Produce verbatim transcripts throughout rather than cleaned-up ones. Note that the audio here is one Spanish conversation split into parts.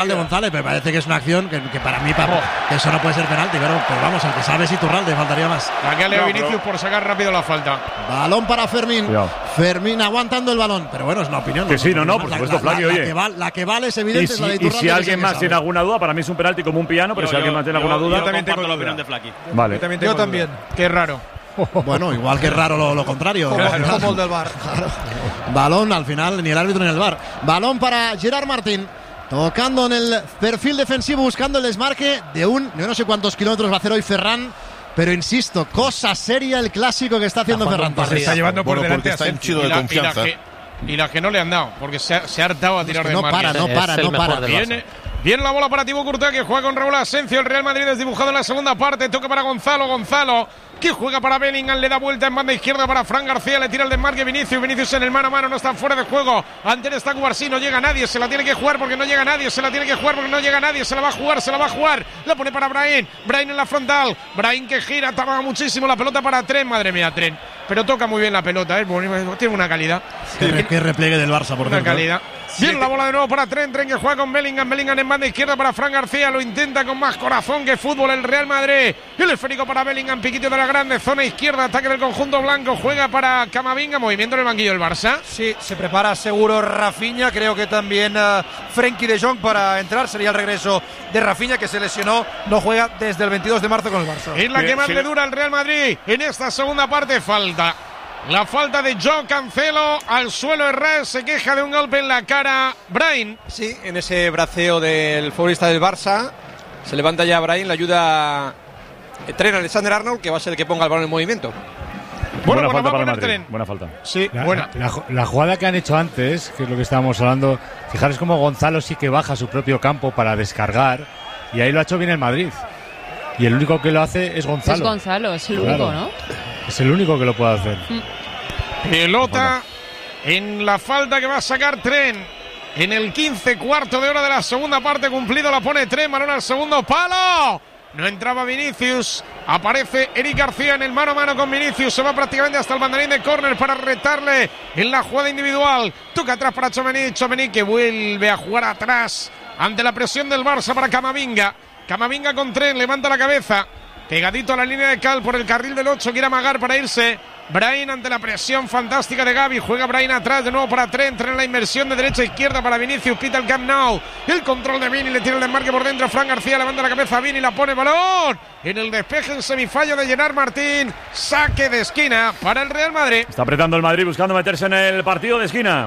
de González, me parece que es una acción que, que para mí para, que eso no puede ser penalti, pero, pero vamos, el que sabe es Iturralde, faltaría más. La que ha leído No, Vinicius pero- por sacar rápido la falta. Balón para Fermín. Cuidado. Fermín aguantando el balón, pero bueno, es una opinión. Que sí, no, no, La- por la- supuesto, la- Flaqui, la- oye. La que, vale, la que vale es Y evidente, es la de si, y Iturralde, si que alguien es el más que tiene sabe. alguna duda, para mí es un penalti como un piano, pero Yo- si alguien yo- más tiene yo- alguna duda, yo también tengo comparto la duda. opinión de Flaqui. vale. Yo también Yo tengo también. duda. Qué raro. Bueno, igual que es raro lo, lo contrario. Como, como el del bar. Balón al final, ni el árbitro ni el V A R. Balón para Gerard Martín. Tocando en el perfil defensivo, buscando el desmarque de un. Yo no sé cuántos kilómetros va a hacer hoy Ferran, pero insisto, cosa seria el clásico que está haciendo Ferran. Se está llevando por Bueno, delante porque a está Asensio. hinchido de Y la- confianza. Y la, que, y la que no le han dado, porque se ha, se ha hartado a tirar que de no margen. para, no para, Es el no mejor para. del Viene, viene la bola para Thibaut Courtois, que juega con Raúl Asensio. El Real Madrid desdibujado en la segunda parte. Toca para Gonzalo. Gonzalo, que juega para Bellingham. Le da vuelta en banda izquierda para Fran García. Le tira el desmarque Vinicius. Vinicius en el mano a mano. No está fuera de juego. Ante él está Cubarsí. No llega nadie. Se la tiene que jugar porque no llega nadie. Se la tiene que jugar porque no llega nadie. Se la va a jugar. Se la va a jugar. La pone para Brahim. Brahim en la frontal. Brahim que gira. Tarda muchísimo. La pelota para Tren. Madre mía, Tren. Pero toca muy bien la pelota. ¿eh? Tiene una calidad. Qué, re- qué repliegue del Barça, por Una cierto. calidad. Viene la bola de nuevo para Tren, Tren que juega con Bellingham, Bellingham en banda izquierda para Fran García, lo intenta con más corazón que fútbol el Real Madrid. El esférico para Bellingham, piquito de la grande, zona izquierda, ataque del conjunto blanco, juega para Camavinga, movimiento en el banquillo del Barça. Sí, se prepara seguro Rafinha, creo que también uh, Frenkie de Jong para entrar, sería el regreso de Rafinha que se lesionó, no juega desde el veintidós de marzo con el Barça. Es la Sí, que más sí. le dura al Real Madrid en esta segunda parte, falta. La falta de Joe Cancelo al suelo Herrera, se queja de un golpe en la cara. Brain. Sí, en ese braceo del futbolista del Barça. Se levanta ya Brahim, le ayuda Trent Alexander Arnold, que va a ser el que ponga el balón en movimiento. Bueno, Buena pues falta la va a para el poner Madrid. Tren. Buena falta. Sí, La, buena. la, la- la jugada que han hecho antes, que es lo que estábamos hablando, fijaros cómo Gonzalo sí que baja a su propio campo para descargar, y ahí lo ha hecho bien el Madrid. Y el único que lo hace es Gonzalo. Es Gonzalo, es el Claro. único, ¿no? Es el único que lo puede hacer. Pelota en la falta que va a sacar Tren. En el quince, cuarto de hora de la segunda parte cumplido, la pone Tren, balón al segundo palo. No entraba Vinicius. Aparece Eric García en el mano a mano con Vinicius. Se va prácticamente hasta el banderín de córner para retarle en la jugada individual. Toca atrás para Tchouaméni. Tchouaméni que vuelve a jugar atrás ante la presión del Barça para Camavinga. Camavinga con Tren, levanta la cabeza. Pegadito a la línea de cal por el carril del ocho. Quiere amagar para irse. Brahim ante la presión fantástica de Gavi. Juega Brahim atrás de nuevo para Trent. Tren la inversión de derecha a izquierda para Vinicius. Pita el Camp Nou. El control de Vini. Le tira el desmarque por dentro. Fran García levanta la cabeza. Vini la pone balón. En el despeje en semifallo de Gerard Martín. Saque de esquina para el Real Madrid. Está apretando el Madrid buscando meterse en el partido de esquina.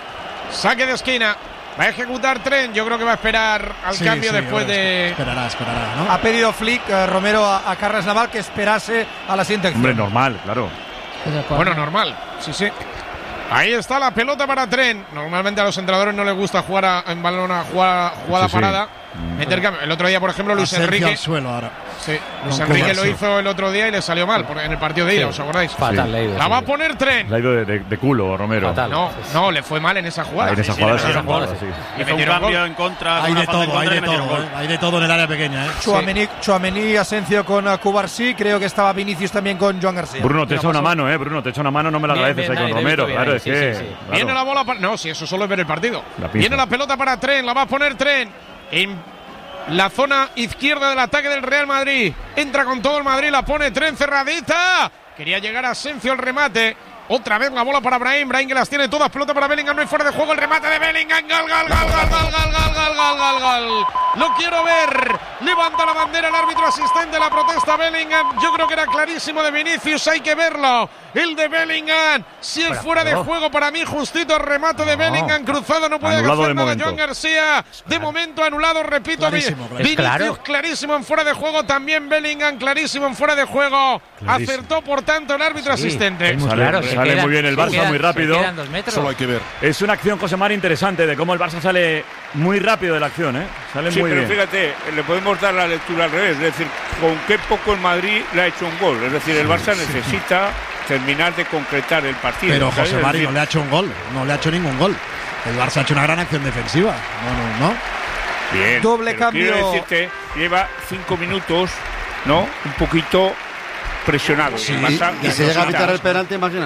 Saque de esquina. Va a ejecutar Trent. Yo creo que va a esperar al Sí, cambio sí, después ahora de. Esperará, esperará, ¿no? Ha pedido Flick, eh, Romero, a, a Carles Naval que esperase a la siguiente acción. Hombre, normal, claro. Bueno, normal, sí, sí. Ahí está la pelota para Tren. Normalmente a los entrenadores no les gusta jugar a- en balón a jugada, jugada Sí, sí. parada. Meter cambio. El otro día, por ejemplo, Luis Asensio Enrique. al suelo ahora. Sí, Luis Con Enrique lo Kovacic. hizo el otro día y le salió mal por- en el partido de ida, ¿os acordáis? Fatal Sí. leído. La sí, va a sí. poner Tren. Le ha ido de, de- de culo, Romero. Fatal. No, no, le fue mal en esa jugada. Ah, en esa Sí, sí, jugada le sí, metieron en esa gol. jugada sí. Y Hizo un metieron cambio gol. en contra. Hay una de falta en todo, hay contra y de le metieron todo, gol. ¿eh? Hay de todo en el área pequeña, ¿eh? Tchouaméni, Tchouaméni, Asensio con uh, Cubarsí, creo que estaba Vinicius también con Joan García. Bruno, te Mira, echa una pasó. mano, ¿eh? Bruno, te echa una mano, no me la Bien, agradeces bien, ahí con ahí, Romero. bien, Claro, ahí, es sí, que. sí, sí. claro. Viene la bola para. No, si eso solo es ver el partido. La pinza. Viene la pelota para Tren, la va a poner Tren. En la zona izquierda del ataque del Real Madrid. Entra con todo el Madrid, la pone Tren cerradita. Quería llegar a Asensio el remate. Otra vez la bola para Brahim. Brahim que las tiene todas. Pelota para Bellingham. No hay fuera de juego. El remate de Bellingham. Gol, gol, gol, gol, gol, gol, gol, gol, gol, gol, gol. Lo quiero ver. Levanta la bandera el árbitro asistente. La protesta Bellingham. Yo creo que era clarísimo de Vinicius. Hay que verlo. El de Bellingham. Si es fuera de juego, para mí justito el remate de Bellingham. Cruzado. No puede Anulado hacer de nada momento. Joan García. De momento anulado. Repito. Clarísimo, clarísimo. Vinicius Claro. clarísimo en fuera de juego. También Bellingham clarísimo en fuera de juego. Clarísimo. Acertó por tanto el árbitro Sí, asistente. es muy Sale- claro, se sale quedan- muy bien el se Barça, quedan- muy rápido. se quedan dos metros. Solo hay que ver. Es una acción, José Mari, interesante de cómo el Barça sale muy rápido de la acción, ¿eh? Sale Sí, muy pero bien. fíjate, le podemos dar la lectura al revés. Es decir, con qué poco el Madrid le ha hecho un gol. Es decir, el Barça necesita terminar de concretar el partido. Pero ¿sabes? José Es Mari decir, no le ha hecho un gol. No le ha hecho ningún gol. El Barça ha hecho una gran acción defensiva. No, no, no. Bien, Doble pero cambio. Quiero decirte, lleva cinco minutos, ¿no? Un poquito presionado. Sí, El Barça Y si llega a necesita- pitar el penalti, imagínate.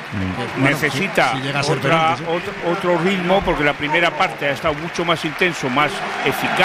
Bueno, necesita si- si llega a ser otra- penalti, sí. otro, otro ritmo, porque la primera parte ha estado mucho más intenso, más eficaz.